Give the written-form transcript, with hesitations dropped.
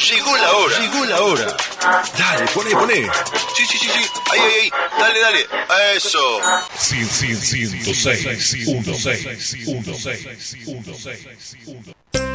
Llegó la hora. Llegó la hora. Dale, poné. Sí. Ahí. Dale. Eso. 106, 106.